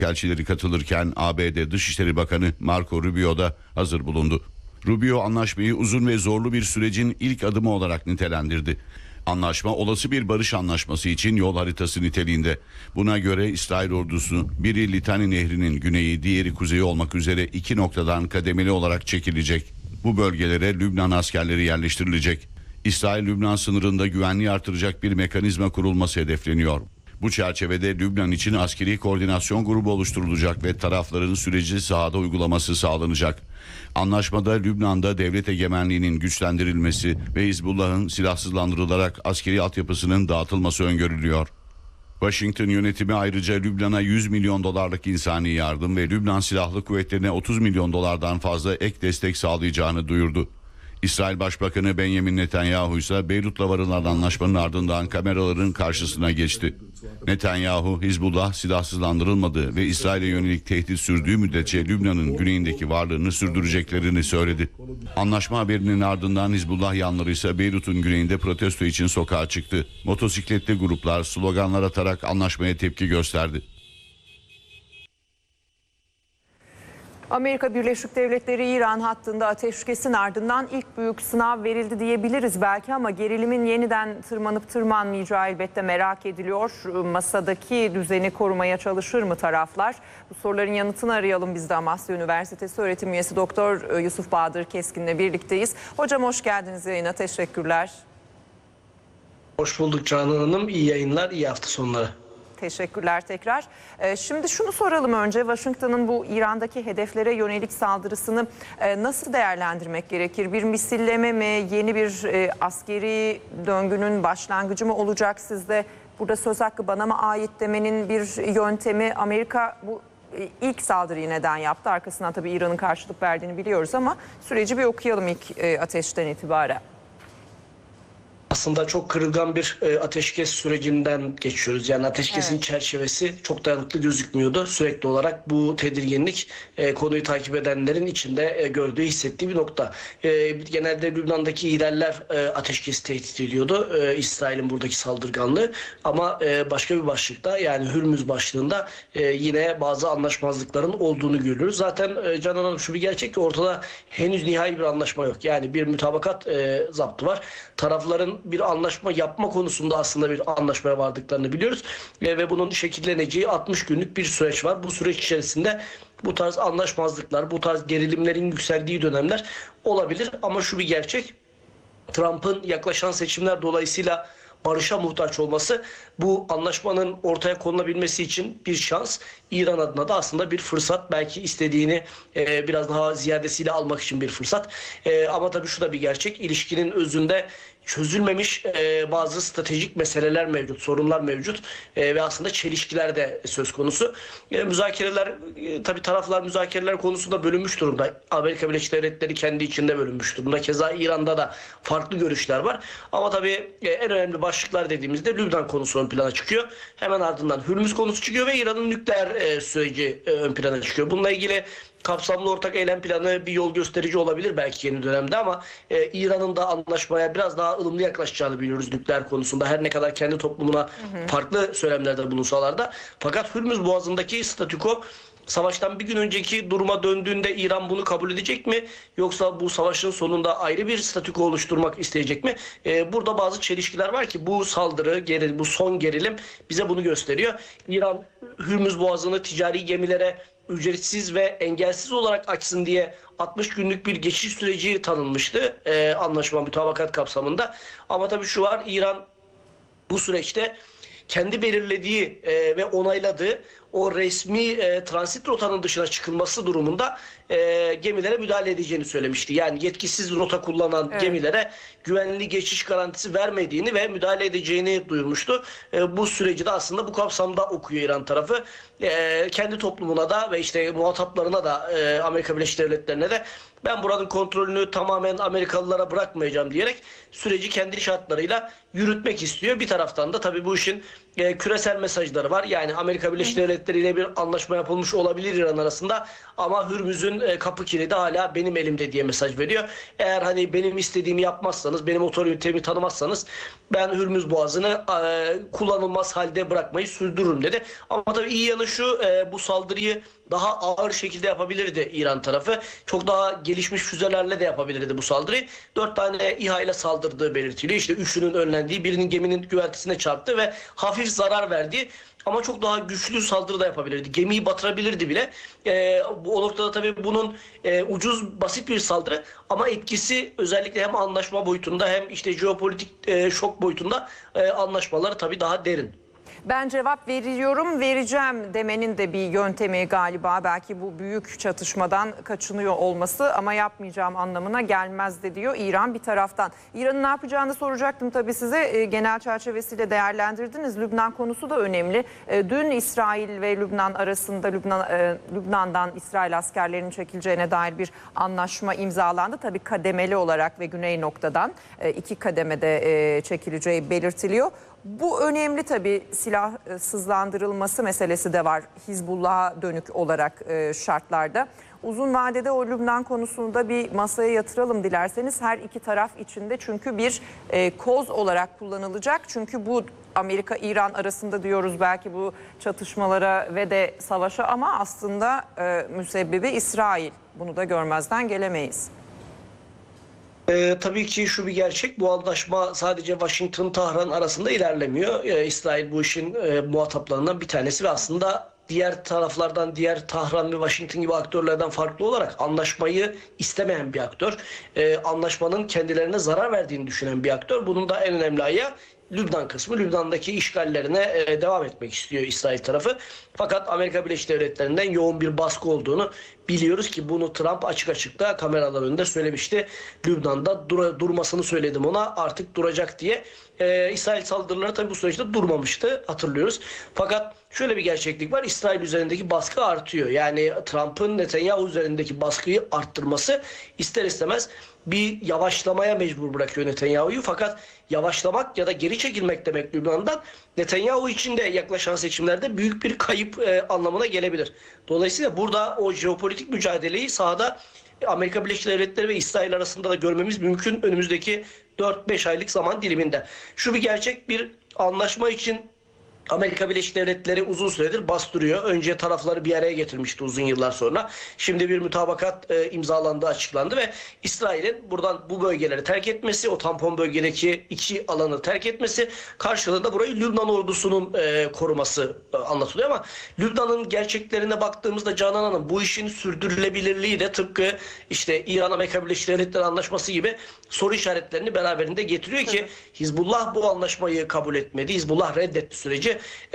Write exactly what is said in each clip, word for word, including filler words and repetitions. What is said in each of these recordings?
Elçileri katılırken A B D Dışişleri Bakanı Marco Rubio da hazır bulundu. Rubio anlaşmayı uzun ve zorlu bir sürecin ilk adımı olarak nitelendirdi. Anlaşma olası bir barış anlaşması için yol haritası niteliğinde. Buna göre İsrail ordusu biri Litani Nehri'nin güneyi, diğeri kuzeyi olmak üzere iki noktadan kademeli olarak çekilecek. Bu bölgelere Lübnan askerleri yerleştirilecek. İsrail-Lübnan sınırında güvenliği artıracak bir mekanizma kurulması hedefleniyor. Bu çerçevede Lübnan için askeri koordinasyon grubu oluşturulacak ve tarafların süreci sahada uygulaması sağlanacak. Anlaşmada Lübnan'da devlet egemenliğinin güçlendirilmesi ve Hizbullah'ın silahsızlandırılarak askeri altyapısının dağıtılması öngörülüyor. Washington yönetimi ayrıca Lübnan'a yüz milyon dolarlık insani yardım ve Lübnan Silahlı Kuvvetleri'ne otuz milyon dolardan fazla ek destek sağlayacağını duyurdu. İsrail Başbakanı Benjamin Netanyahu ise Beyrut'la varılan anlaşmanın ardından kameraların karşısına geçti. Netanyahu, Hizbullah silahsızlandırılmadığı ve İsrail'e yönelik tehdit sürdüğü müddetçe Lübnan'ın güneyindeki varlığını sürdüreceklerini söyledi. Anlaşma haberinin ardından Hizbullah yanları ise Beyrut'un güneyinde protesto için sokağa çıktı. Motosikletli gruplar sloganlar atarak anlaşmaya tepki gösterdi. Amerika Birleşik Devletleri İran hattında ateşkesin ardından ilk büyük sınav verildi diyebiliriz belki ama gerilimin yeniden tırmanıp tırmanmayacağı elbette merak ediliyor. Masadaki düzeni korumaya çalışır mı taraflar? Bu soruların yanıtını arayalım biz de. Amasya Üniversitesi öğretim üyesi Doktor Yusuf Bahadır Keskin'le birlikteyiz. Hocam hoş geldiniz yayına, teşekkürler. Hoş bulduk Canan Hanım, iyi yayınlar, iyi hafta sonları. Teşekkürler tekrar. Şimdi şunu soralım önce, Washington'ın bu İran'daki hedeflere yönelik saldırısını nasıl değerlendirmek gerekir? Bir misilleme mi, yeni bir askeri döngünün başlangıcı mı olacak sizde? Burada söz hakkı bana mı ait demenin bir yöntemi. Amerika bu ilk saldırıyı neden yaptı? Arkasından tabii İran'ın karşılık verdiğini biliyoruz ama süreci bir okuyalım ilk ateşten itibaren. Aslında çok kırılgan bir e, ateşkes sürecinden geçiyoruz. Yani ateşkesin evet. çerçevesi çok dayanıklı gözükmüyordu. Sürekli olarak bu tedirginlik e, konuyu takip edenlerin içinde e, gördüğü, hissettiği bir nokta. E, genelde Lübnan'daki ihraller e, ateşkesi tehdit ediyordu. E, İsrail'in buradaki saldırganlığı. Ama e, başka bir başlıkta, yani Hürmüz başlığında e, yine bazı anlaşmazlıkların olduğunu görüyoruz. Zaten e, Canan Hanım, şu bir gerçek ki ortada henüz nihai bir anlaşma yok. Yani bir mütabakat e, zaptı var. Tarafların bir anlaşma yapma konusunda aslında bir anlaşmaya vardıklarını biliyoruz. E, ve bunun şekilleneceği altmış günlük bir süreç var. Bu süreç içerisinde bu tarz anlaşmazlıklar, bu tarz gerilimlerin yükseldiği dönemler olabilir. Ama şu bir gerçek, Trump'ın yaklaşan seçimler dolayısıyla barışa muhtaç olması bu anlaşmanın ortaya konulabilmesi için bir şans. İran adına da aslında bir fırsat. Belki istediğini e, biraz daha ziyadesiyle almak için bir fırsat. E, ama tabii şu da bir gerçek. İlişkinin özünde çözülmemiş e, bazı stratejik meseleler mevcut, sorunlar mevcut e, ve aslında çelişkiler de söz konusu. E, müzakereler, e, tabii taraflar müzakereler konusunda bölünmüş durumda. Amerika Birleşik Devletleri kendi içinde bölünmüş durumda. Keza İran'da da farklı görüşler var. Ama tabii e, en önemli başlıklar dediğimizde Lübnan konusu ön plana çıkıyor. Hemen ardından Hürmüz konusu çıkıyor ve İran'ın nükleer e, süreci e, ön plana çıkıyor. Bununla ilgili kapsamlı ortak eylem planı bir yol gösterici olabilir belki yeni dönemde ama e, İran'ın da anlaşmaya biraz daha ılımlı yaklaşacağını biliyoruz nükleer konusunda. Her ne kadar kendi toplumuna hı hı. farklı söylemlerde bulunsalar da. Fakat Hürmüz Boğazı'ndaki statüko savaştan bir gün önceki duruma döndüğünde İran bunu kabul edecek mi? Yoksa bu savaşın sonunda ayrı bir statüko oluşturmak isteyecek mi? Ee, burada bazı çelişkiler var ki bu saldırı, geri, bu son gerilim bize bunu gösteriyor. İran Hürmüz Boğazı'nı ticari gemilere ücretsiz ve engelsiz olarak açsın diye altmış günlük bir geçiş süreci tanınmıştı e, anlaşma mütabakat kapsamında. Ama tabii şu var, İran bu süreçte kendi belirlediği e, ve onayladığı o resmi e, transit rotanın dışına çıkılması durumunda e, gemilere müdahale edeceğini söylemişti. Yani yetkisiz rota kullanan evet. gemilere güvenli geçiş garantisi vermediğini ve müdahale edeceğini duyurmuştu. E, bu süreci de aslında bu kapsamda okuyor İran tarafı. E, kendi toplumuna da ve işte muhataplarına da e, Amerika Birleşik Devletleri'ne de ben buranın kontrolünü tamamen Amerikalılara bırakmayacağım diyerek süreci kendi şartlarıyla yürütmek istiyor. Bir taraftan da tabii bu işin e, küresel mesajları var. Yani Amerika Birleşik Devletleri ile bir anlaşma yapılmış olabilir İran arasında ama Hürmüz'ün e, kapı kilidi hala benim elimde diye mesaj veriyor. Eğer hani benim istediğimi yapmazsanız, benim otoritemi tanımazsanız ben Hürmüz Boğazı'nı e, kullanılmaz halde bırakmayı sürdürürüm dedi. Ama tabii iyi yanı şu, e, bu saldırıyı daha ağır şekilde yapabilirdi İran tarafı. Çok daha gelişmiş füzelerle de yapabilirdi bu saldırıyı. Dört tane İHA ile saldırdığı belirtiliyor. İşte üçünün önlendiği, birinin geminin güvertesine çarptı ve hafif zarar verdiği ama çok daha güçlü saldırı da yapabilirdi. Gemiyi batırabilirdi bile. E, bu o noktada tabii bunun e, ucuz, basit bir saldırı ama etkisi özellikle hem anlaşma boyutunda hem işte jeopolitik e, şok boyutunda e, anlaşmaları tabii daha derin. Ben cevap veriyorum, vereceğim demenin de bir yöntemi galiba. Belki bu büyük çatışmadan kaçınıyor olması ama yapmayacağım anlamına gelmez de diyor İran bir taraftan. İran'ın ne yapacağını soracaktım tabii size. E, genel çerçevesiyle değerlendirdiniz. Lübnan konusu da önemli. E, dün İsrail ve Lübnan arasında Lübnan, e, Lübnan'dan İsrail askerlerinin çekileceğine dair bir anlaşma imzalandı. Tabii kademeli olarak ve güney noktadan e, iki kademede e, çekileceği belirtiliyor. Bu önemli tabii, silahsızlandırılması meselesi de var Hizbullah'a dönük olarak e, şartlarda. Uzun vadede o Lübnan konusunu da bir masaya yatıralım dilerseniz her iki taraf içinde, çünkü bir e, koz olarak kullanılacak. Çünkü bu Amerika-İran arasında diyoruz belki bu çatışmalara ve de savaşa ama aslında e, müsebbibi İsrail. Bunu da görmezden gelemeyiz. Ee, tabii ki şu bir gerçek, bu anlaşma sadece Washington-Tahran arasında ilerlemiyor. Ee, İsrail bu işin e, muhataplarından bir tanesi ve aslında diğer taraflardan, diğer Tahran ve Washington gibi aktörlerden farklı olarak anlaşmayı istemeyen bir aktör. Ee, anlaşmanın kendilerine zarar verdiğini düşünen bir aktör. Bunun da en önemli ayağı Lübnan kısmı. Lübnan'daki işgallerine e, devam etmek istiyor İsrail tarafı. Fakat Amerika Birleşik Devletleri'nden yoğun bir baskı olduğunu biliyoruz ki bunu Trump açık açıkta kameralar önünde söylemişti. Lübnan'da dur durmasını söyledim ona, artık duracak diye. Ee, İsrail saldırıları tabii bu süreçte durmamıştı, hatırlıyoruz. Fakat şöyle bir gerçeklik var. İsrail üzerindeki baskı artıyor. Yani Trump'ın Netanyahu üzerindeki baskıyı arttırması ister istemez bir yavaşlamaya mecbur bırakıyor Netanyahu'yu. Fakat yavaşlamak ya da geri çekilmek demek Lübnan'dan Netanyahu için de yaklaşan seçimlerde büyük bir kayıp e, anlamına gelebilir. Dolayısıyla burada o jeopolitik mücadeleyi sahada Amerika Birleşik Devletleri ve İsrail arasında da görmemiz mümkün önümüzdeki dört beş aylık zaman diliminde. Şu bir gerçek, bir anlaşma için Amerika Birleşik Devletleri uzun süredir bastırıyor. Önce tarafları bir araya getirmişti uzun yıllar sonra. Şimdi bir mütabakat e, imzalandı, açıklandı ve İsrail'in buradan bu bölgeleri terk etmesi, o tampon bölgedeki iki alanı terk etmesi, karşılığında burayı Lübnan ordusunun e, koruması e, anlatılıyor. Ama Lübnan'ın gerçeklerine baktığımızda Canan Hanım, bu işin sürdürülebilirliği de tıpkı işte İran-Amerika Birleşik Devletleri anlaşması gibi soru işaretlerini beraberinde getiriyor ki Hizbullah bu anlaşmayı kabul etmedi. Hizbullah reddetti süreci.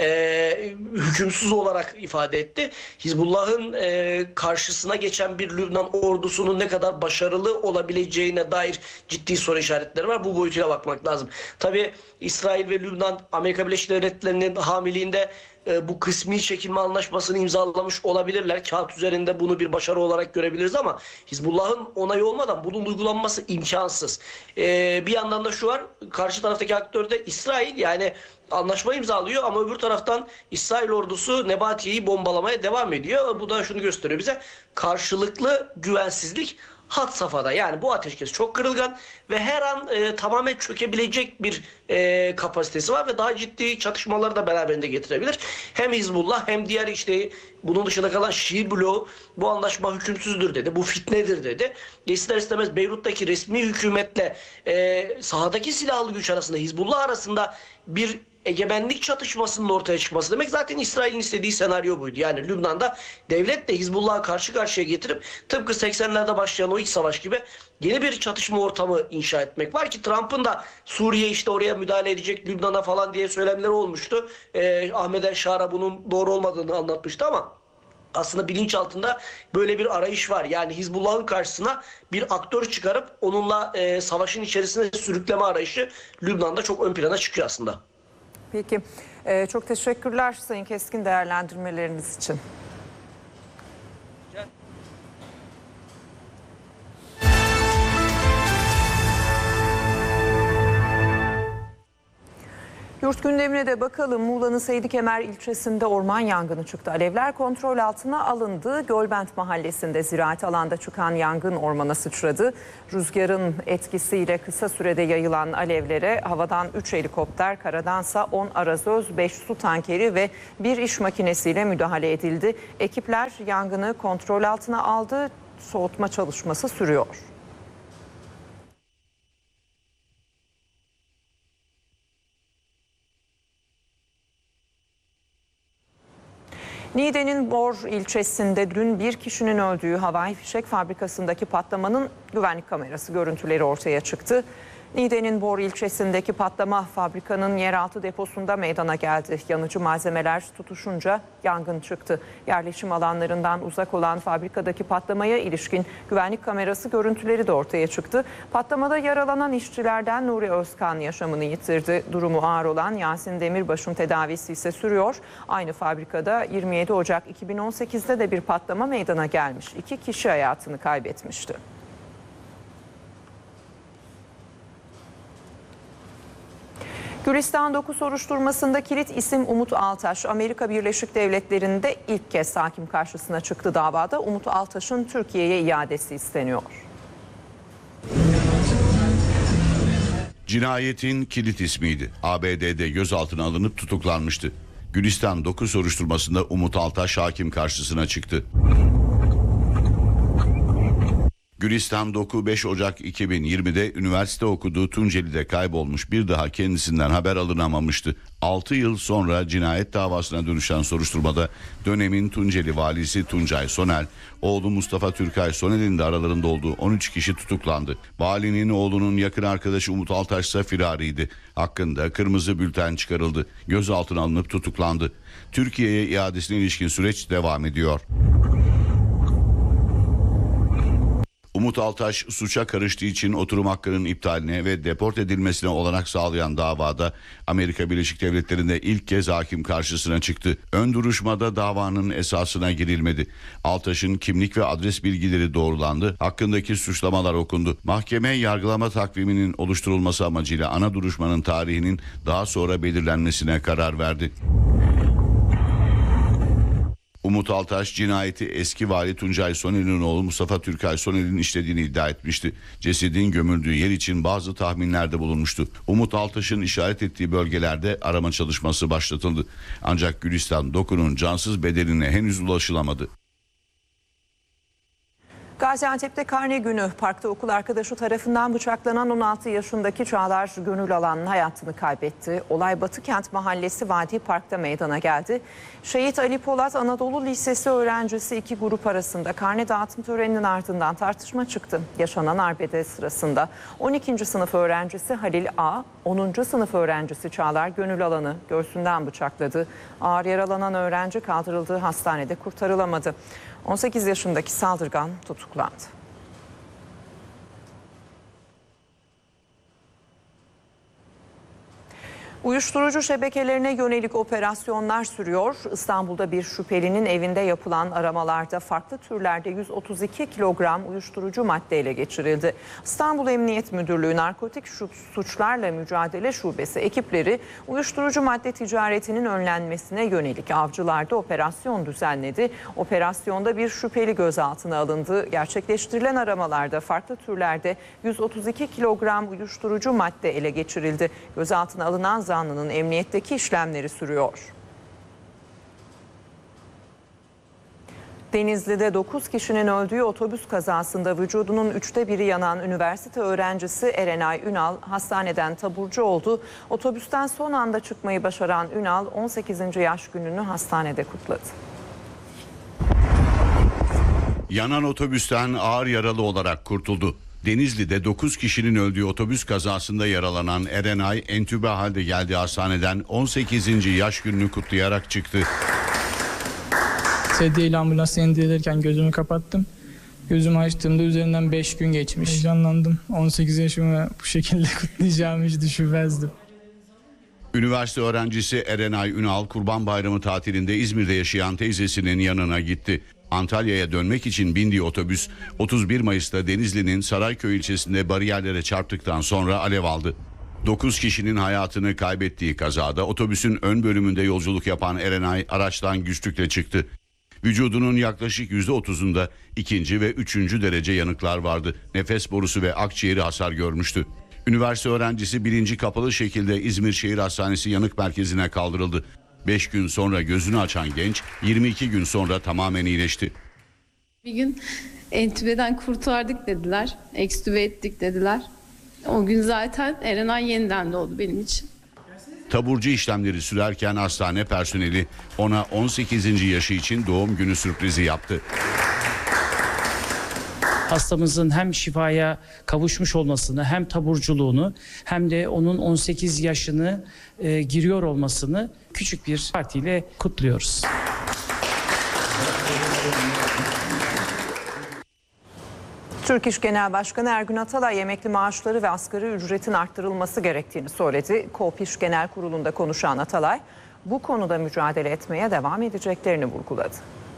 E, hükümsüz olarak ifade etti. Hizbullah'ın e, karşısına geçen bir Lübnan ordusunun ne kadar başarılı olabileceğine dair ciddi soru işaretleri var. Bu boyutuyla bakmak lazım. Tabii İsrail ve Lübnan Amerika Birleşik Devletleri'nin hamiliğinde e, bu kısmi çekilme anlaşmasını imzalamış olabilirler. Kağıt üzerinde bunu bir başarı olarak görebiliriz ama Hizbullah'ın onayı olmadan bunun uygulanması imkansız. E, bir yandan da şu var, karşı taraftaki aktör de İsrail, yani anlaşma imzalıyor ama öbür taraftan İsrail ordusu Nebatiye'yi bombalamaya devam ediyor. Bu da şunu gösteriyor bize: karşılıklı güvensizlik had safhada. Yani bu ateşkes çok kırılgan ve her an e, tamamen çökebilecek bir e, kapasitesi var ve daha ciddi çatışmaları da beraberinde getirebilir. Hem Hizbullah hem diğer işte bunun dışında kalan Şii bloğu bu anlaşma hükümsüzdür dedi. Bu fitnedir dedi. İster istemez Beyrut'taki resmi hükümetle e, sahadaki silahlı güç arasında, Hizbullah arasında bir egemenlik çatışmasının ortaya çıkması demek zaten İsrail'in istediği senaryo buydu. Yani Lübnan'da devlet de Hizbullah'ı karşı karşıya getirip tıpkı seksenlerde başlayan o iç savaş gibi yeni bir çatışma ortamı inşa etmek var ki Trump'ın da Suriye işte oraya müdahale edecek, Lübnan'a falan diye söylemleri olmuştu. Ee, Ahmet El Şara bunun doğru olmadığını anlatmıştı ama aslında bilinç altında böyle bir arayış var. Yani Hizbullah'ın karşısına bir aktör çıkarıp onunla e, savaşın içerisine sürükleme arayışı Lübnan'da çok ön plana çıkıyor aslında. Peki, ee, çok teşekkürler Sayın Keskin değerlendirmeleriniz için. Yurt gündemine de bakalım. Muğla'nın Seydikemer ilçesinde orman yangını çıktı. Alevler kontrol altına alındı. Gölbent mahallesinde ziraat alanda çıkan yangın ormana sıçradı. Rüzgarın etkisiyle kısa sürede yayılan alevlere havadan üç helikopter, karadansa on arazöz, beş su tankeri ve bir iş makinesiyle müdahale edildi. Ekipler yangını kontrol altına aldı. Soğutma çalışması sürüyor. Niğde'nin Bor ilçesinde dün bir kişinin öldüğü havai fişek fabrikasındaki patlamanın güvenlik kamerası görüntüleri ortaya çıktı. Niğde'nin Bor ilçesindeki patlama fabrikanın yeraltı deposunda meydana geldi. Yanıcı malzemeler tutuşunca yangın çıktı. Yerleşim alanlarından uzak olan fabrikadaki patlamaya ilişkin güvenlik kamerası görüntüleri de ortaya çıktı. Patlamada yaralanan işçilerden Nuri Özkan yaşamını yitirdi. Durumu ağır olan Yasin Demirbaş'ın tedavisi ise sürüyor. Aynı fabrikada yirmi yedi Ocak iki bin on sekiz'de de bir patlama meydana gelmiş. İki kişi hayatını kaybetmişti. Gülistan dokuz soruşturmasında kilit isim Umut Altaş, Amerika Birleşik Devletleri'nde ilk kez hakim karşısına çıktı davada. Umut Altaş'ın Türkiye'ye iadesi isteniyor. Cinayetin kilit ismiydi. A B D'de gözaltına alınıp tutuklanmıştı. Gülistan dokuz soruşturmasında Umut Altaş hakim karşısına çıktı. Gülistan Doku beş Ocak iki bin yirmi'de üniversite okuduğu Tunceli'de kaybolmuş, bir daha kendisinden haber alınamamıştı. altı yıl sonra cinayet davasına dönüşen soruşturmada dönemin Tunceli valisi Tuncay Sonel, oğlu Mustafa Türkay Sonel'in de aralarında olduğu on üç kişi tutuklandı. Valinin oğlunun yakın arkadaşı Umut Altaş ise firariydi. Hakkında kırmızı bülten çıkarıldı. Gözaltına alınıp tutuklandı. Türkiye'ye iadesine ilişkin süreç devam ediyor. Umut Altaş suça karıştığı için oturum hakkının iptaline ve deport edilmesine olanak sağlayan davada Amerika Birleşik Devletleri'nde ilk kez hakim karşısına çıktı. Ön duruşmada davanın esasına girilmedi. Altaş'ın kimlik ve adres bilgileri doğrulandı. Hakkındaki suçlamalar okundu. Mahkeme yargılama takviminin oluşturulması amacıyla ana duruşmanın tarihinin daha sonra belirlenmesine karar verdi. Umut Altaş cinayeti eski vali Tuncay Sonel'in oğlu Mustafa Türkay Sonel'in işlediğini iddia etmişti. Cesedin gömüldüğü yer için bazı tahminlerde bulunmuştu. Umut Altaş'ın işaret ettiği bölgelerde arama çalışması başlatıldı. Ancak Gülistan Doku'nun cansız bedenine henüz ulaşılamadı. Gaziantep'te karne günü, parkta okul arkadaşı tarafından bıçaklanan on altı yaşındaki Çağlar Gönül Alan'ın hayatını kaybetti. Olay Batıkent Mahallesi Vadi Park'ta meydana geldi. Şehit Ali Polat Anadolu Lisesi öğrencisi iki grup arasında karne dağıtım töreninin ardından tartışma çıktı. Yaşanan arbede sırasında on ikinci sınıf öğrencisi Halil A, onuncu sınıf öğrencisi Çağlar Gönül Alan'ı göğsünden bıçakladı. Ağır yaralanan öğrenci kaldırıldığı hastanede kurtarılamadı. on sekiz yaşındaki saldırgan tutuklandı. Uyuşturucu şebekelerine yönelik operasyonlar sürüyor. İstanbul'da bir şüphelinin evinde yapılan aramalarda farklı türlerde yüz otuz iki kilogram uyuşturucu madde ele geçirildi. İstanbul Emniyet Müdürlüğü Narkotik Suçlarla Mücadele Şubesi ekipleri uyuşturucu madde ticaretinin önlenmesine yönelik avcılarda operasyon düzenledi. Operasyonda bir şüpheli gözaltına alındı. Gerçekleştirilen aramalarda farklı türlerde yüz otuz iki kilogram uyuşturucu madde ele geçirildi. Gözaltına alınan zanlının emniyetteki işlemleri sürüyor. Denizli'de dokuz kişinin öldüğü otobüs kazasında vücudunun üçte biri yanan üniversite öğrencisi Erenay Ünal hastaneden taburcu oldu. Otobüsten son anda çıkmayı başaran Ünal on sekizinci yaş gününü hastanede kutladı. Yanan otobüsten ağır yaralı olarak kurtuldu. Denizli'de dokuz kişinin öldüğü otobüs kazasında yaralanan Erenay entübe halde geldiği hastaneden on sekizinci yaş gününü kutlayarak çıktı. Sedyeyle ambulansa indirilirken gözümü kapattım. Gözümü açtığımda üzerinden beş gün geçmiş. Heyecanlandım. on sekiz yaşımı bu şekilde kutlayacağımı hiç düşünmezdim. Üniversite öğrencisi Erenay Ünal Kurban Bayramı tatilinde İzmir'de yaşayan teyzesinin yanına gitti. Antalya'ya dönmek için bindiği otobüs otuz bir Mayıs'ta Denizli'nin Sarayköy ilçesinde bariyerlere çarptıktan sonra alev aldı. dokuz kişinin hayatını kaybettiği kazada otobüsün ön bölümünde yolculuk yapan Erenay araçtan güçlükle çıktı. Vücudunun yaklaşık yüzde otuzunda ikinci ve üçüncü derece yanıklar vardı. Nefes borusu ve akciğeri hasar görmüştü. Üniversite öğrencisi bilinci kapalı şekilde İzmir Şehir Hastanesi Yanık Merkezi'ne kaldırıldı. beş gün sonra gözünü açan genç yirmi iki gün sonra tamamen iyileşti. Bir gün entübeden kurtardık dediler, ekstübe ettik dediler. O gün zaten Erenay yeniden doğdu benim için. Taburcu işlemleri sürerken hastane personeli ona on sekizinci yaşı için doğum günü sürprizi yaptı. Hastamızın hem şifaya kavuşmuş olmasını hem taburculuğunu hem de onun on sekiz yaşını e, giriyor olmasını küçük bir partiyle kutluyoruz. Türk İş Genel Başkanı Ergün Atalay emekli maaşları ve asgari ücretin arttırılması gerektiğini söyledi. KOP İş Genel Kurulu'nda konuşan Atalay bu konuda mücadele etmeye devam edeceklerini vurguladı.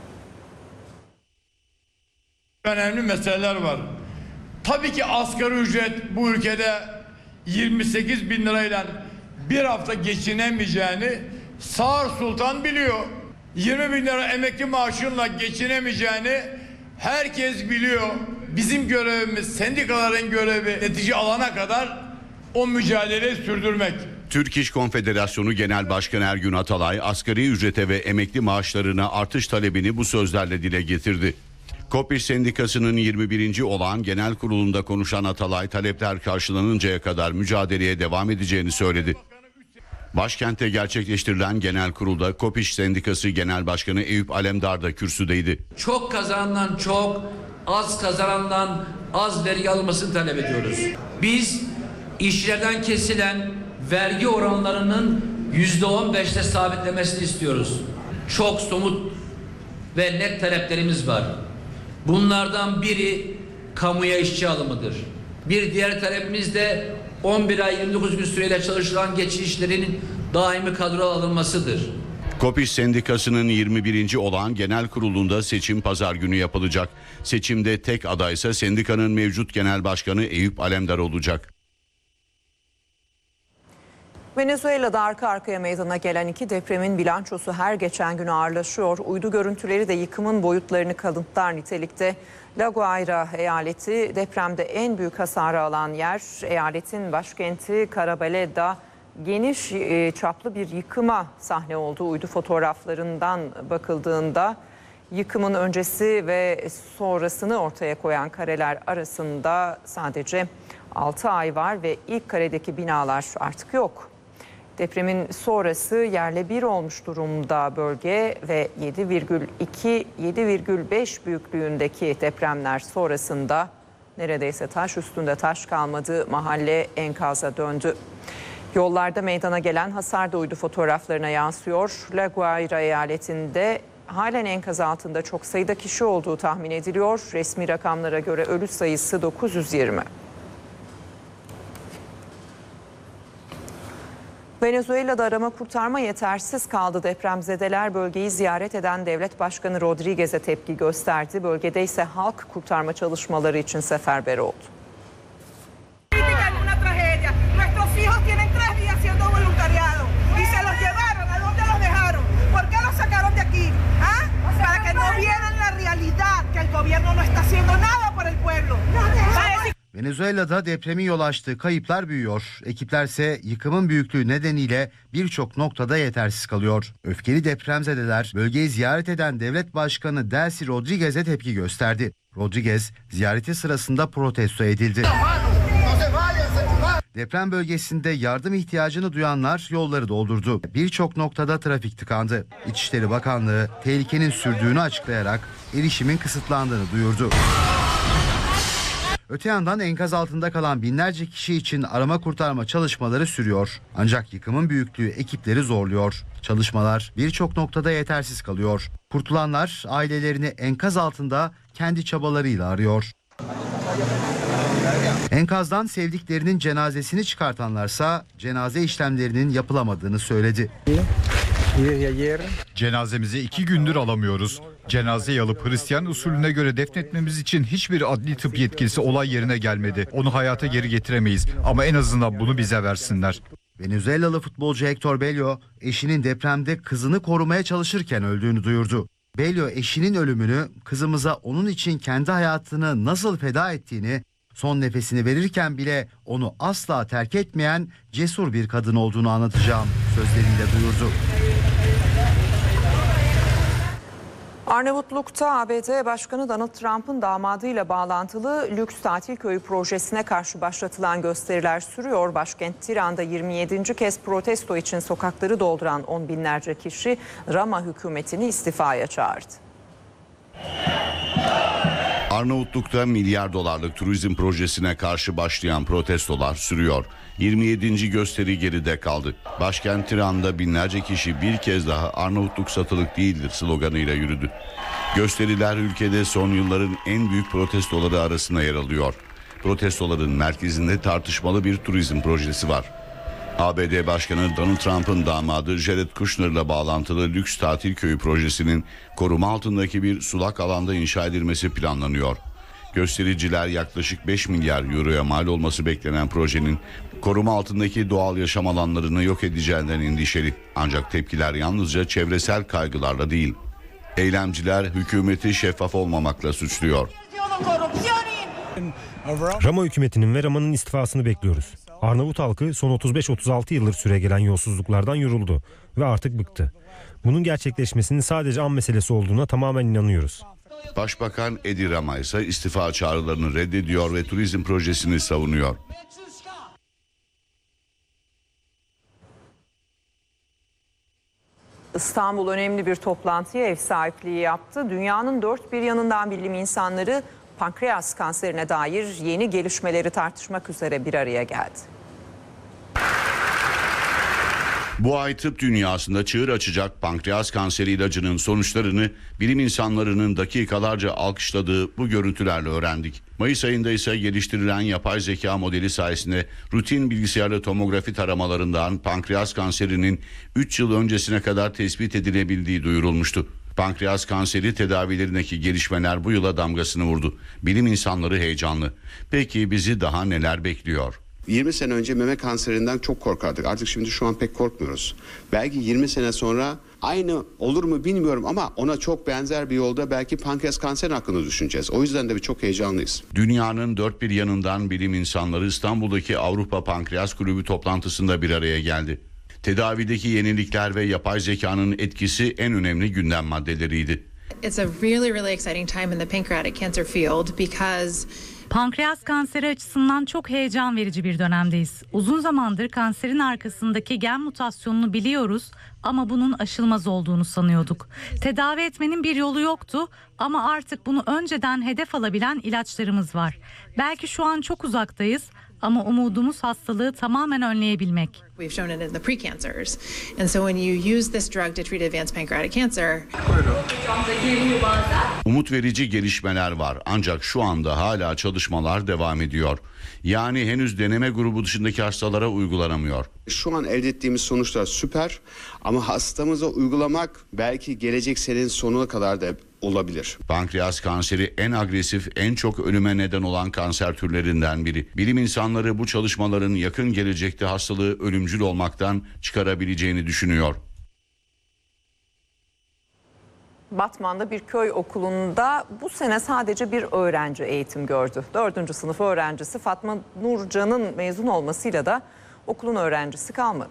Önemli meseleler var. Tabii ki asgari ücret bu ülkede yirmi sekiz bin lirayla bir hafta geçinemeyeceğini Sağır Sultan biliyor. yirmi bin lira emekli maaşıyla geçinemeyeceğini herkes biliyor. Bizim görevimiz, sendikaların görevi netice alana kadar o mücadeleyi sürdürmek. Türk İş Konfederasyonu Genel Başkanı Ergün Atalay asgari ücrete ve emekli maaşlarına artış talebini bu sözlerle dile getirdi. KOP İş Sendikası'nın yirmi birinci olağan genel kurulunda konuşan Atalay talepler karşılanıncaya kadar mücadeleye devam edeceğini söyledi. Başkent'te gerçekleştirilen genel kurulda KOP İş Sendikası Genel Başkanı Eyüp Alemdar da kürsüdeydi. Çok kazanandan çok, az kazanandan az vergi alınmasını talep ediyoruz. Biz işçilerden kesilen vergi oranlarının yüzde on beşte sabitlemesini istiyoruz. Çok somut ve net taleplerimiz var. Bunlardan biri kamuya işçi alımıdır. Bir diğer talebimiz de on bir ay yirmi dokuz gün süreyle çalışılan geçişlerin daimi kadro alınmasıdır. KOP İş Sendikası'nın yirmi birinci olağan genel kurulunda seçim pazar günü yapılacak. Seçimde tek adaysa sendikanın mevcut genel başkanı Eyüp Alemdar olacak. Venezuela'da arka arkaya meydana gelen iki depremin bilançosu her geçen gün ağırlaşıyor. Uydu görüntüleri de yıkımın boyutlarını kanıtlar nitelikte. La Guaira eyaleti depremde en büyük hasarı alan yer. Eyaletin başkenti Carabaleda geniş e, çaplı bir yıkıma sahne oldu. Uydu fotoğraflarından bakıldığında yıkımın öncesi ve sonrasını ortaya koyan kareler arasında sadece altı ay var ve ilk karedeki binalar artık yok. Depremin sonrası yerle bir olmuş durumda bölge ve yedi virgül iki yedi virgül beş büyüklüğündeki depremler sonrasında neredeyse taş üstünde taş kalmadı, mahalle enkaza döndü. Yollarda meydana gelen hasar da uydu fotoğraflarına yansıyor. La Guaira eyaletinde halen enkaz altında çok sayıda kişi olduğu tahmin ediliyor. Resmi rakamlara göre ölü sayısı dokuz yüz yirmi. Venezuela'da arama kurtarma yetersiz kaldı. Depremzedeler bölgeyi ziyaret eden Devlet Başkanı Rodriguez'e tepki gösterdi. Bölgede ise halk kurtarma çalışmaları için seferber oldu. Venezuela'da depremin yol açtığı kayıplar büyüyor. Ekiplerse yıkımın büyüklüğü nedeniyle birçok noktada yetersiz kalıyor. Öfkeli depremzedeler bölgeyi ziyaret eden Devlet Başkanı Delcy Rodriguez'e tepki gösterdi. Rodriguez ziyareti sırasında protesto edildi. Deprem bölgesinde yardım ihtiyacını duyanlar yolları doldurdu. Birçok noktada trafik tıkandı. İçişleri Bakanlığı tehlikenin sürdüğünü açıklayarak erişimin kısıtlandığını duyurdu. Öte yandan enkaz altında kalan binlerce kişi için arama kurtarma çalışmaları sürüyor. Ancak yıkımın büyüklüğü ekipleri zorluyor. Çalışmalar birçok noktada yetersiz kalıyor. Kurtulanlar ailelerini enkaz altında kendi çabalarıyla arıyor. Enkazdan sevdiklerinin cenazesini çıkartanlarsa cenaze işlemlerinin yapılamadığını söyledi. Cenazemizi iki gündür alamıyoruz. Cenazeyi alıp Hristiyan usulüne göre defnetmemiz için hiçbir adli tıp yetkilisi olay yerine gelmedi. Onu hayata geri getiremeyiz ama en azından bunu bize versinler. Venezuelalı futbolcu Hector Bello, eşinin depremde kızını korumaya çalışırken öldüğünü duyurdu. Bello eşinin ölümünü, kızımıza onun için kendi hayatını nasıl feda ettiğini, son nefesini verirken bile onu asla terk etmeyen cesur bir kadın olduğunu anlatacağım sözleriyle duyurdu. Arnavutluk'ta A B D Başkanı Donald Trump'ın damadıyla bağlantılı lüks tatil köyü projesine karşı başlatılan gösteriler sürüyor. Başkent Tiran'da yirmi yedinci kez protesto için sokakları dolduran on binlerce kişi Rama hükümetini istifaya çağırdı. Arnavutluk'ta milyar dolarlık turizm projesine karşı başlayan protestolar sürüyor. yirmi yedinci gösteri geride kaldı. Başkent Tiran'da binlerce kişi bir kez daha Arnavutluk satılık değildir sloganıyla yürüdü. Gösteriler ülkede son yılların en büyük protestoları arasında yer alıyor. Protestoların merkezinde tartışmalı bir turizm projesi var. A B D Başkanı Donald Trump'ın damadı Jared Kushner'la bağlantılı lüks tatil köyü projesinin koruma altındaki bir sulak alanda inşa edilmesi planlanıyor. Göstericiler yaklaşık beş milyar euroya mal olması beklenen projenin koruma altındaki doğal yaşam alanlarını yok edeceğinden endişeli. Ancak tepkiler yalnızca çevresel kaygılarla değil. Eylemciler hükümeti şeffaf olmamakla suçluyor. Rama hükümetinin ve Rama'nın istifasını bekliyoruz. Arnavut halkı son otuz beş otuz altı yıldır süregelen yolsuzluklardan yoruldu ve artık bıktı. Bunun gerçekleşmesinin sadece an meselesi olduğuna tamamen inanıyoruz. Başbakan Edi Rama ise istifa çağrılarını reddediyor ve turizm projesini savunuyor. İstanbul önemli bir toplantıya ev sahipliği yaptı. Dünyanın dört bir yanından bilim insanları pankreas kanserine dair yeni gelişmeleri tartışmak üzere bir araya geldi. Bu ay tıp dünyasında çığır açacak pankreas kanseri ilacının sonuçlarını bilim insanlarının dakikalarca alkışladığı bu görüntülerle öğrendik. Mayıs ayında ise geliştirilen yapay zeka modeli sayesinde rutin bilgisayarlı tomografi taramalarından pankreas kanserinin üç yıl öncesine kadar tespit edilebildiği duyurulmuştu. Pankreas kanseri tedavilerindeki gelişmeler bu yıla damgasını vurdu. Bilim insanları heyecanlı. Peki bizi daha neler bekliyor? yirmi sene önce meme kanserinden çok korkardık. Artık şimdi şu an pek korkmuyoruz. Belki yirmi sene sonra aynı olur mu bilmiyorum ama ona çok benzer bir yolda belki pankreas kanseri hakkında düşüneceğiz. O yüzden de bir çok heyecanlıyız. Dünyanın dört bir yanından bilim insanları İstanbul'daki Avrupa Pankreas Kulübü toplantısında bir araya geldi. Tedavideki yenilikler ve yapay zekanın etkisi en önemli gündem maddeleriydi. It's a really really exciting time in the pancreatic cancer field because Pankreas kanseri açısından çok heyecan verici bir dönemdeyiz. Uzun zamandır kanserin arkasındaki gen mutasyonunu biliyoruz ama bunun aşılmaz olduğunu sanıyorduk. Tedavi etmenin bir yolu yoktu ama artık bunu önceden hedef alabilen ilaçlarımız var. Belki şu an çok uzaktayız ama umudumuz hastalığı tamamen önleyebilmek. We've shown it in the precancers. And so when you use this drug to treat advanced pancreatic cancer. Umut verici gelişmeler var ancak şu anda hala çalışmalar devam ediyor. Yani henüz deneme grubu dışındaki hastalara uygulanamıyor. Şu an elde ettiğimiz sonuçlar süper ama hastamıza uygulamak belki gelecek senenin sonuna kadar da olabilir. Pankreas kanseri en agresif, en çok ölüme neden olan kanser türlerinden biri. Bilim insanları bu çalışmaların yakın gelecekte hastalığı ölümcül olmaktan çıkarabileceğini düşünüyor. Batman'da bir köy okulunda bu sene sadece bir öğrenci eğitim gördü. Dördüncü sınıf öğrencisi Fatma Nurcan'ın mezun olmasıyla da okulun öğrencisi kalmadı.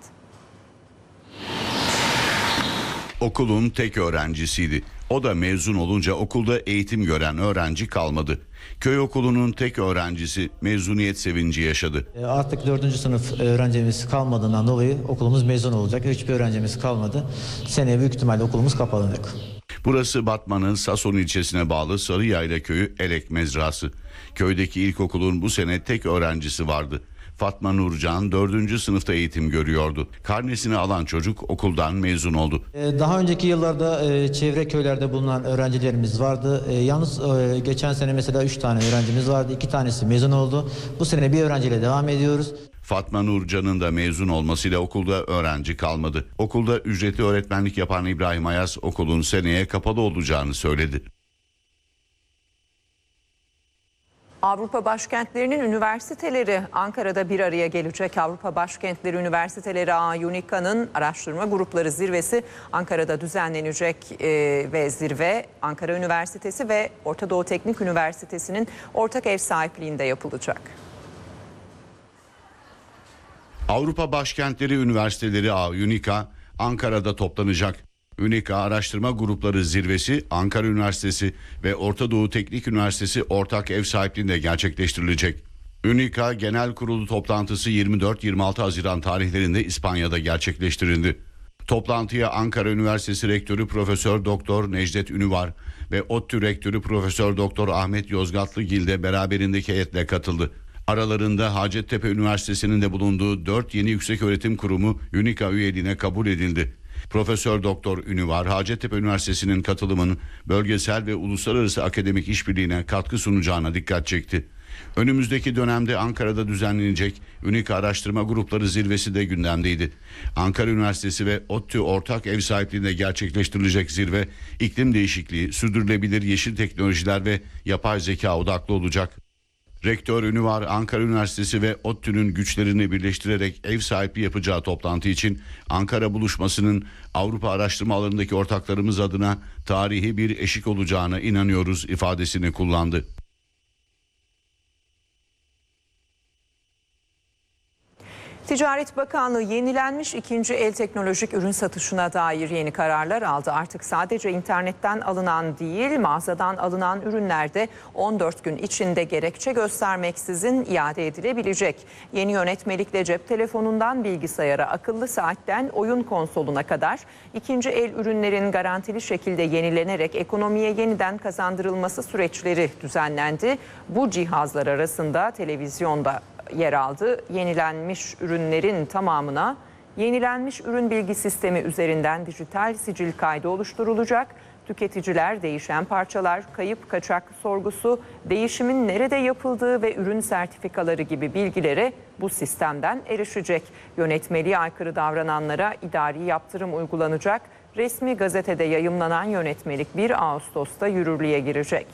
Okulun tek öğrencisiydi. O da mezun olunca okulda eğitim gören öğrenci kalmadı. Köy okulunun tek öğrencisi mezuniyet sevinci yaşadı. Artık dördüncü sınıf öğrencimiz kalmadığından dolayı okulumuz mezun olacak. Hiçbir öğrencimiz kalmadı. Seneye büyük ihtimalle okulumuz kapanacak. Burası Batman'ın Sason ilçesine bağlı Sarıyayla köyü Elek Mezrası. Köydeki ilkokulun bu sene tek öğrencisi vardı. Fatma Nurcan dördüncü sınıfta eğitim görüyordu. Karnesini alan çocuk okuldan mezun oldu. Daha önceki yıllarda çevre köylerde bulunan öğrencilerimiz vardı. Yalnız geçen sene mesela üç tane öğrencimiz vardı. iki tanesi mezun oldu. Bu sene bir öğrenciyle devam ediyoruz. Fatma Nurcan'ın da mezun olmasıyla okulda öğrenci kalmadı. Okulda ücretli öğretmenlik yapan İbrahim Ayaz okulun seneye kapalı olacağını söyledi. Avrupa başkentlerinin üniversiteleri Ankara'da bir araya gelecek. Avrupa Başkentleri Üniversiteleri Ağı UNICA'nın araştırma grupları zirvesi Ankara'da düzenlenecek e, ve zirve Ankara Üniversitesi ve Orta Doğu Teknik Üniversitesi'nin ortak ev sahipliğinde yapılacak. Avrupa Başkentleri Üniversiteleri Ağı UNICA Ankara'da toplanacak. UNICA Araştırma Grupları Zirvesi Ankara Üniversitesi ve Orta Doğu Teknik Üniversitesi ortak ev sahipliğinde gerçekleştirilecek. UNICA Genel Kurulu toplantısı yirmi dört yirmi altı Haziran tarihlerinde İspanya'da gerçekleştirildi. Toplantıya Ankara Üniversitesi Rektörü Profesör Doktor Necdet Ünüvar ve ODTÜ Rektörü Profesör Doktor Ahmet Yozgatlıgil de beraberindeki heyetle katıldı. Aralarında Hacettepe Üniversitesi'nin de bulunduğu dört yeni yükseköğretim kurumu UNICA üyeliğine kabul edildi. Profesör Doktor Ünüvar, Hacettepe Üniversitesi'nin katılımının bölgesel ve uluslararası akademik işbirliğine katkı sunacağına dikkat çekti. Önümüzdeki dönemde Ankara'da düzenlenecek UNICA Araştırma Grupları Zirvesi de gündemdeydi. Ankara Üniversitesi ve ODTÜ ortak ev sahipliğinde gerçekleştirilecek zirve, iklim değişikliği, sürdürülebilir yeşil teknolojiler ve yapay zeka odaklı olacak. Rektör Ünüvar, Ankara Üniversitesi ve ODTÜ'nün güçlerini birleştirerek ev sahipliği yapacağı toplantı için Ankara buluşmasının Avrupa araştırma alanındaki ortaklarımız adına tarihi bir eşik olacağına inanıyoruz ifadesini kullandı. Ticaret Bakanlığı yenilenmiş ikinci el teknolojik ürün satışına dair yeni kararlar aldı. Artık sadece internetten alınan değil, mağazadan alınan ürünlerde on dört gün içinde gerekçe göstermeksizin iade edilebilecek. Yeni yönetmelikle cep telefonundan bilgisayara, akıllı saatten oyun konsoluna kadar ikinci el ürünlerin garantili şekilde yenilenerek ekonomiye yeniden kazandırılması süreçleri düzenlendi. Bu cihazlar arasında televizyonda yer aldı. Yenilenmiş ürünlerin tamamına yenilenmiş ürün bilgi sistemi üzerinden dijital sicil kaydı oluşturulacak. Tüketiciler değişen parçalar, kayıp kaçak sorgusu, değişimin nerede yapıldığı ve ürün sertifikaları gibi bilgilere bu sistemden erişecek. Yönetmeliğe aykırı davrananlara idari yaptırım uygulanacak. Resmi gazetede yayımlanan yönetmelik bir Ağustos'ta yürürlüğe girecek.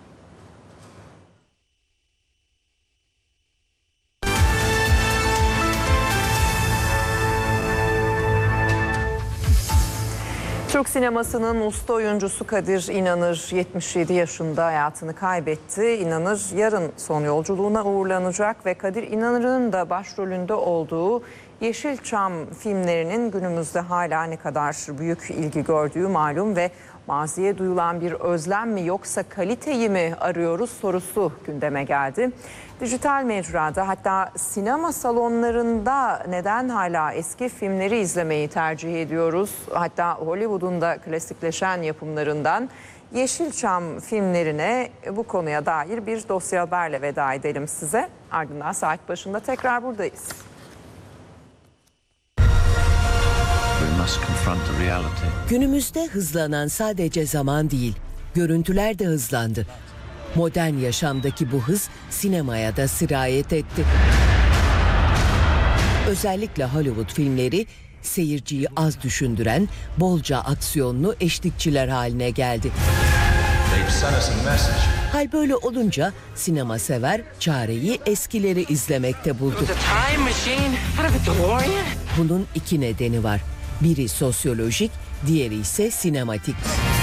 Türk sinemasının usta oyuncusu Kadir İnanır yetmiş yedi yaşında hayatını kaybetti. İnanır yarın son yolculuğuna uğurlanacak ve Kadir İnanır'ın da başrolünde olduğu Yeşilçam filmlerinin günümüzde hala ne kadar büyük ilgi gördüğü malum ve maziye duyulan bir özlem mi yoksa kaliteyi mi arıyoruz sorusu gündeme geldi. Dijital mecrada hatta sinema salonlarında neden hala eski filmleri izlemeyi tercih ediyoruz? Hatta Hollywood'un da klasikleşen yapımlarından Yeşilçam filmlerine bu konuya dair bir dosya haberle veda edelim size. Ardından saat başında tekrar buradayız. Günümüzde hızlanan sadece zaman değil, görüntüler de hızlandı. Modern yaşamdaki bu hız sinemaya da sirayet etti. Özellikle Hollywood filmleri seyirciyi az düşündüren, bolca aksiyonlu eşlikçiler haline geldi. Hal böyle olunca sinema sever çareyi eskileri izlemekte buldu. Bunun iki nedeni var. Biri sosyolojik, diğeri ise sinematik.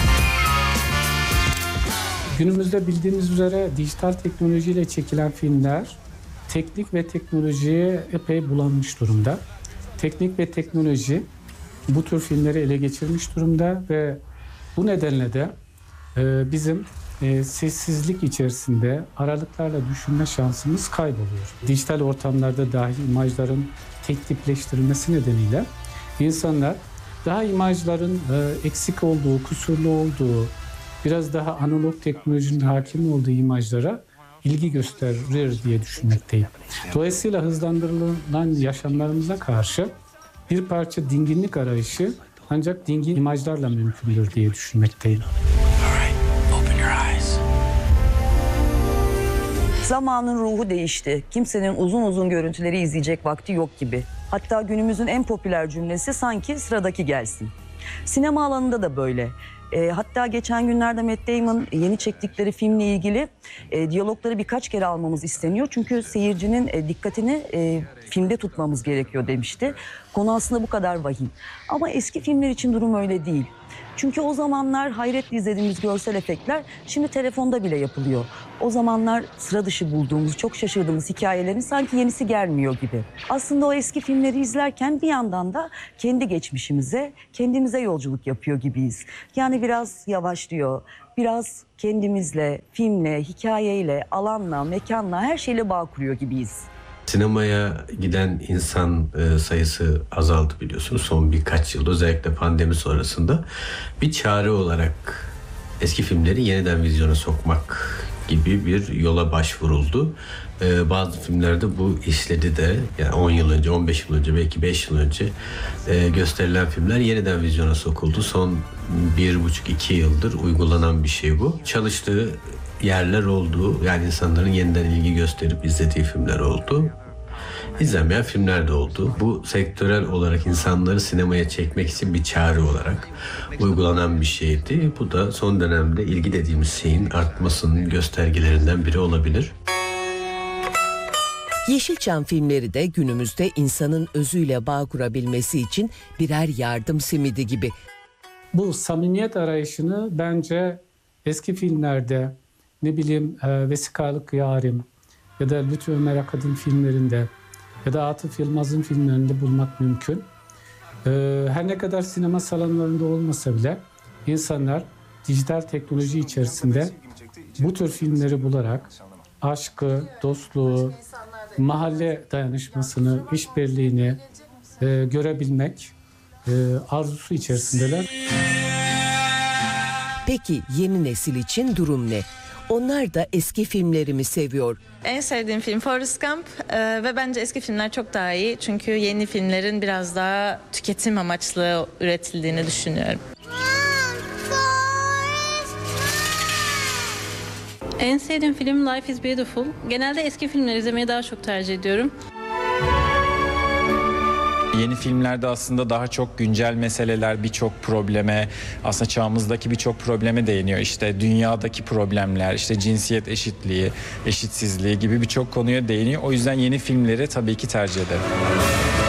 Günümüzde bildiğiniz üzere dijital teknolojiyle çekilen filmler teknik ve teknolojiye epey bulanmış durumda. Teknik ve teknoloji bu tür filmleri ele geçirmiş durumda ve bu nedenle de e, bizim e, sessizlik içerisinde aralıklarla düşünme şansımız kayboluyor. Dijital ortamlarda dahi imajların tek tipleştirilmesi nedeniyle İnsanlar daha imajların e, eksik olduğu, kusurlu olduğu, biraz daha analog teknolojinin hakim olduğu imajlara ilgi gösterir diye düşünmekteyim. Dolayısıyla hızlandırılan yaşamlarımıza karşı bir parça dinginlik arayışı ancak dingin imajlarla mümkündür diye düşünmekteyim. Zamanın ruhu değişti. Kimsenin uzun uzun görüntüleri izleyecek vakti yok gibi. Hatta günümüzün en popüler cümlesi sanki sıradaki gelsin. Sinema alanında da böyle. E, hatta geçen günlerde Matt Damon yeni çektikleri filmle ilgili e, diyalogları birkaç kere almamız isteniyor. Çünkü seyircinin e, dikkatini e, filmde tutmamız gerekiyor demişti. Konu aslında bu kadar vahim. Ama eski filmler için durum öyle değil. Çünkü o zamanlar hayretle izlediğimiz görsel efektler şimdi telefonda bile yapılıyor. O zamanlar sıra dışı bulduğumuz, çok şaşırdığımız hikayelerin sanki yenisi gelmiyor gibi. Aslında o eski filmleri izlerken bir yandan da kendi geçmişimize, kendimize yolculuk yapıyor gibiyiz. Yani biraz yavaşlıyor, biraz kendimizle, filmle, hikayeyle, alanla, mekanla, her şeyle bağ kuruyor gibiyiz. Sinemaya giden insan e, sayısı azaldı biliyorsunuz son birkaç yıl, özellikle pandemi sonrasında. Bir çare olarak eski filmleri yeniden vizyona sokmak gibi bir yola başvuruldu. E, bazı filmlerde bu işledi de, yani on yıl önce, on beş yıl önce, belki beş yıl önce e, gösterilen filmler yeniden vizyona sokuldu. Son bir buçuk iki yıldır uygulanan bir şey bu. Çalıştığı yerler oldu. Yani insanların yeniden ilgi gösterip izlediği filmler oldu. İzlenmeyen filmler de oldu. Bu sektörel olarak insanları sinemaya çekmek için bir çare olarak uygulanan bir şeydi. Bu da son dönemde ilgi dediğimiz şeyin artmasının göstergelerinden biri olabilir. Yeşilçam filmleri de günümüzde insanın özüyle bağ kurabilmesi için birer yardım simidi gibi. Bu samimiyet arayışını bence eski filmlerde, ne bileyim Vesikalık Yarim ya da Lütfü Ömer Akad'ın filmlerinde ya da Atıf Yılmaz'ın filmlerinde bulmak mümkün. Her ne kadar sinema salonlarında olmasa bile insanlar dijital teknoloji içerisinde bu tür filmleri bularak aşkı, dostluğu, mahalle dayanışmasını, işbirliğini görebilmek arzusu içerisindeler. Peki yeni nesil için durum ne? Onlar da eski filmlerimi seviyor. En sevdiğim film Forrest Gump ee, ve bence eski filmler çok daha iyi. Çünkü yeni filmlerin biraz daha tüketim amaçlı üretildiğini düşünüyorum. En sevdiğim film Life is Beautiful. Genelde eski filmleri izlemeyi daha çok tercih ediyorum. Yeni filmlerde aslında daha çok güncel meseleler, birçok probleme, aslında çağımızdaki birçok probleme değiniyor. İşte dünyadaki problemler, işte cinsiyet eşitliği, eşitsizliği gibi birçok konuya değiniyor. O yüzden yeni filmleri tabii ki tercih ederim.